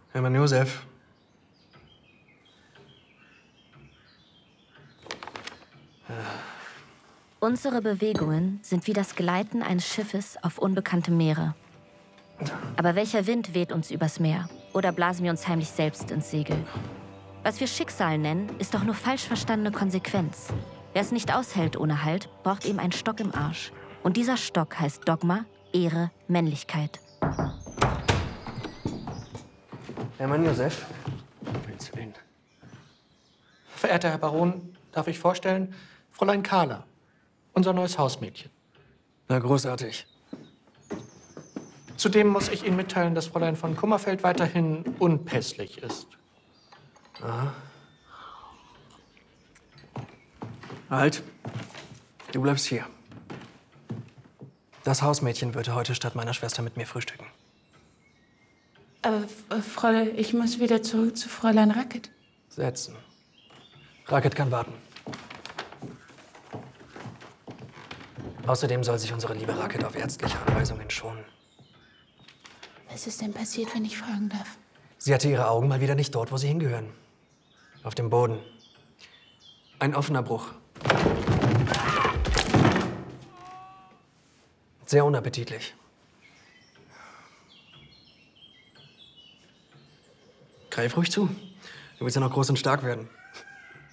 Hermann Josef. Unsere Bewegungen sind wie das Gleiten eines Schiffes auf unbekanntem Meere. Aber welcher Wind weht uns übers Meer? Oder blasen wir uns heimlich selbst ins Segel? Was wir Schicksal nennen, ist doch nur falsch verstandene Konsequenz. Wer es nicht aushält ohne Halt, braucht eben einen Stock im Arsch. Und dieser Stock heißt Dogma, Ehre, Männlichkeit. Hermann Josef. Verehrter Herr Baron, darf ich vorstellen, Fräulein Carla, unser neues Hausmädchen. Na, großartig. Zudem muss ich Ihnen mitteilen, dass Fräulein von Kummerfeld weiterhin unpässlich ist. Aha. Halt. Du bleibst hier. Das Hausmädchen wird heute statt meiner Schwester mit mir frühstücken. Aber, Fräulein, ich muss wieder zurück zu Fräulein Racket. Setzen. Racket kann warten. Außerdem soll sich unsere liebe Racket auf ärztliche Anweisungen schonen. Was ist denn passiert, wenn ich fragen darf? Sie hatte ihre Augen mal wieder nicht dort, wo sie hingehören. Auf dem Boden. Ein offener Bruch. Sehr unappetitlich. Greif ruhig zu. Du willst ja noch groß und stark werden.